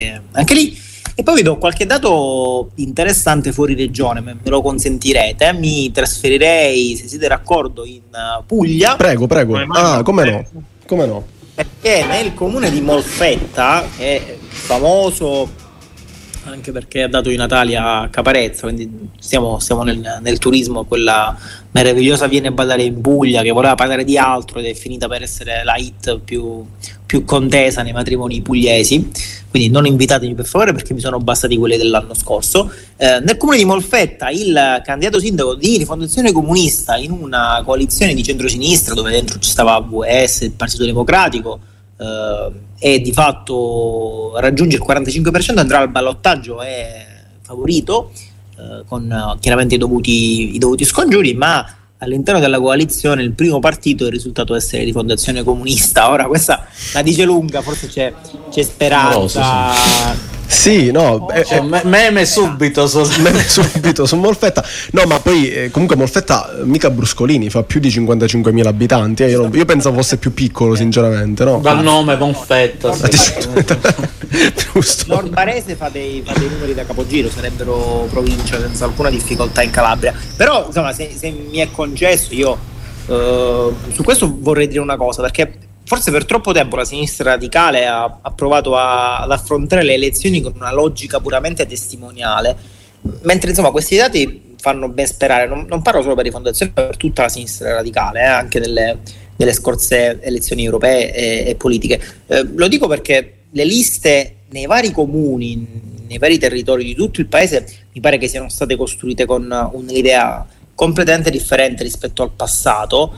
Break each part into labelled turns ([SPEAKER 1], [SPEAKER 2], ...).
[SPEAKER 1] anche lì. E poi vi do qualche dato interessante fuori regione, me lo consentirete. Mi trasferirei, se siete d'accordo, in Puglia.
[SPEAKER 2] Prego. Come no?
[SPEAKER 1] Perché nel comune di Molfetta, che è famoso anche perché ha dato i Natali a Caparezza, quindi siamo nel turismo, quella meravigliosa Viene a ballare in Puglia, che voleva parlare di altro ed è finita per essere la hit più contesa nei matrimoni pugliesi, quindi non invitatemi per favore perché mi sono bastati quelli dell'anno scorso. Nel comune di Molfetta il candidato sindaco di Rifondazione Comunista in una coalizione di centrosinistra dove dentro ci stava AVS, il Partito Democratico, e di fatto raggiunge il 45%, andrà al ballottaggio, è favorito, con chiaramente i dovuti scongiuri, ma all'interno della coalizione il primo partito è risultato essere Rifondazione Comunista. Ora questa la dice lunga, forse c'è speranza.
[SPEAKER 2] Sì, no,
[SPEAKER 3] meme subito
[SPEAKER 2] su Molfetta. No, ma poi comunque Molfetta mica Bruscolini, fa più di 55.000 abitanti. Io pensavo fosse più piccolo, sinceramente, no?
[SPEAKER 3] Dal nome Molfetta.
[SPEAKER 1] Giusto. Nord Barese fa dei numeri da capogiro, sarebbero provincia senza alcuna difficoltà in Calabria. Però, insomma, se mi è concesso, io su questo vorrei dire una cosa, perché forse per troppo tempo la sinistra radicale ha provato ad affrontare le elezioni con una logica puramente testimoniale, mentre insomma questi dati fanno ben sperare. Non parlo solo per Rifondazione, ma per tutta la sinistra radicale, anche nelle scorse elezioni europee e politiche. Lo dico perché le liste nei vari comuni, nei vari territori di tutto il paese, mi pare che siano state costruite con un'idea completamente differente rispetto al passato.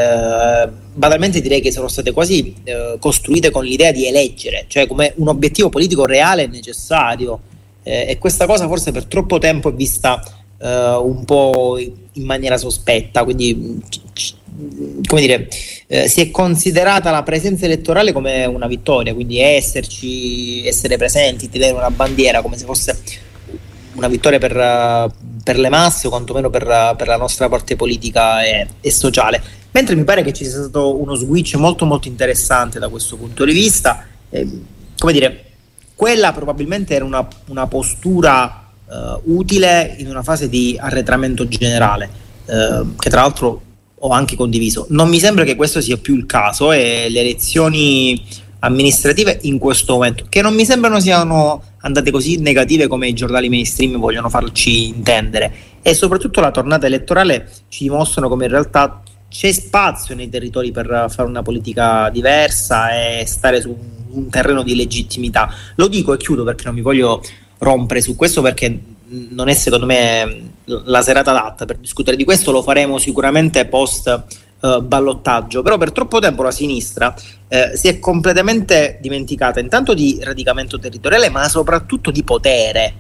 [SPEAKER 1] Banalmente direi che sono state quasi costruite con l'idea di eleggere, cioè come un obiettivo politico reale e necessario, e questa cosa forse per troppo tempo è vista un po' in maniera sospetta, quindi come dire, si è considerata la presenza elettorale come una vittoria, quindi essere presenti, tenere una bandiera come se fosse una vittoria per le masse o quantomeno per la nostra parte politica e sociale. Mentre mi pare che ci sia stato uno switch molto molto interessante da questo punto di vista. Come dire, quella probabilmente era una postura utile in una fase di arretramento generale, che tra l'altro ho anche condiviso. Non mi sembra che questo sia più il caso, e le elezioni amministrative in questo momento, che non mi sembrano siano andate così negative come i giornali mainstream vogliono farci intendere, e soprattutto la tornata elettorale ci dimostrano come in realtà c'è spazio nei territori per fare una politica diversa e stare su un terreno di legittimità. Lo dico e chiudo perché non mi voglio rompere su questo, perché non è secondo me la serata adatta per discutere di questo, lo faremo sicuramente post ballottaggio. Però per troppo tempo la sinistra si è completamente dimenticata intanto di radicamento territoriale, ma soprattutto di potere,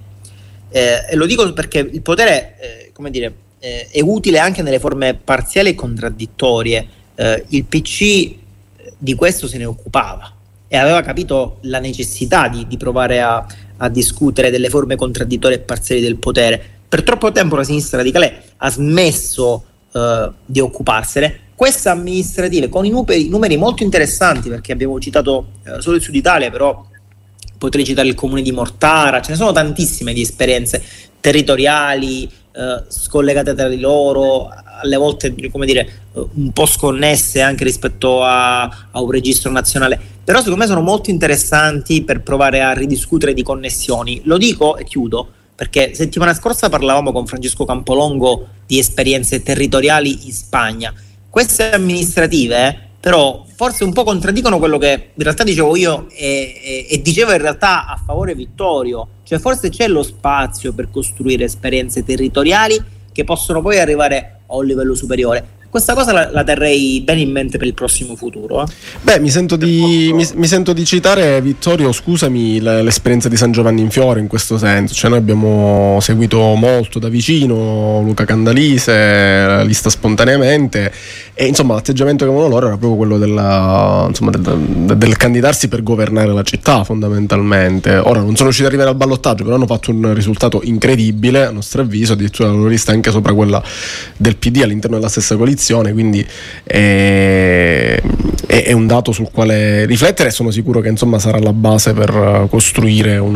[SPEAKER 1] e lo dico perché il potere come dire è utile anche nelle forme parziali e contraddittorie. Il PC di questo se ne occupava e aveva capito la necessità di provare a discutere delle forme contraddittorie e parziali del potere. Per troppo tempo la sinistra radicale ha smesso di occuparsene. Queste amministrative, con i numeri molto interessanti, perché abbiamo citato solo il Sud Italia, però potrei citare il comune di Mortara, ce ne sono tantissime di esperienze territoriali scollegate tra di loro, alle volte come dire un po' sconnesse anche rispetto a un registro nazionale, però secondo me sono molto interessanti per provare a ridiscutere di connessioni. Lo dico e chiudo perché settimana scorsa parlavamo con Francesco Campolongo di esperienze territoriali in Spagna. Queste amministrative però forse un po' contraddicono quello che in realtà dicevo io e dicevo in realtà a favore Vittorio, cioè forse c'è lo spazio per costruire esperienze territoriali che possono poi arrivare a un livello superiore. Questa cosa la terrei bene in mente per il prossimo futuro.
[SPEAKER 2] Beh, mi sento di citare, Vittorio, scusami, l'esperienza di San Giovanni in Fiore in questo senso. Cioè, noi abbiamo seguito molto da vicino Luca Candalise, la lista spontaneamente, e insomma l'atteggiamento che avevano loro era proprio quello del candidarsi per governare la città, fondamentalmente. Ora non sono riusciti ad arrivare al ballottaggio, però hanno fatto un risultato incredibile, a nostro avviso, addirittura la loro lista è anche sopra quella del PD all'interno della stessa coalizione. Quindi è un dato sul quale riflettere, e sono sicuro che insomma sarà la base per costruire una